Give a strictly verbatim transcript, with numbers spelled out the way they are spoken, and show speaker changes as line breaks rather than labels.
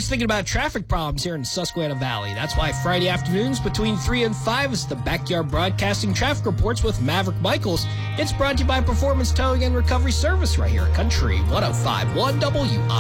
always thinking about traffic problems here in the Susquehanna Valley. That's why Friday afternoons between three and five is the Backyard Broadcasting Traffic Reports with Maverick Michaels. It's brought to you by Performance Towing and Recovery Service right here at Country one oh five point one W I.